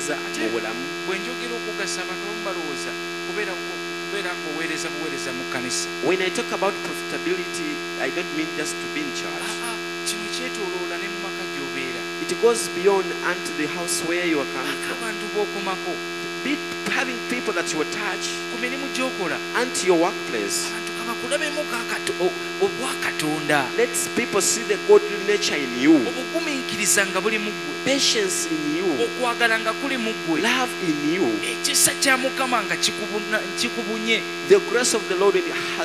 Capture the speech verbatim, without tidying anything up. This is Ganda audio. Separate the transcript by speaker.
Speaker 1: okugeza mu bulamu.
Speaker 2: Bwe njogera okugasa abantu abamu balowooza kubeera kubeera ng'oweereza buweereza mu kkanisa.
Speaker 1: When I talk about profitability, I don't mean just to be in church.
Speaker 2: Aa, kino kyetooloola ne mu maka gy'obeera.
Speaker 1: It goes beyond unto the house where you are coming
Speaker 2: Aka
Speaker 1: from.
Speaker 2: abantu b'okomako.
Speaker 1: Be having people that you touch
Speaker 2: Ku mirimu gy'okola.
Speaker 1: unto your workplace.
Speaker 2: Abantu kabakulabemu obwakatonda.
Speaker 1: Let people see the godly nature in you,
Speaker 2: Obugumiikiriza nga buli mu ggwe.
Speaker 1: patience in you,
Speaker 2: Okwagala nga kuli mu ggwe.
Speaker 1: love in you.
Speaker 2: Ekisa kya Mukama nga kikubuna- kikubunye.
Speaker 1: The grace of the Lord has